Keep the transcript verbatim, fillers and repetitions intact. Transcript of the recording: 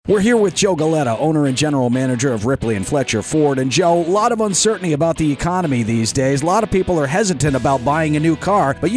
We're here with Joe Galetta, owner and general manager of Ripley and Fletcher Ford. And Joe, a lot of uncertainty about the economy these days. A lot of people are hesitant about buying a new car, but you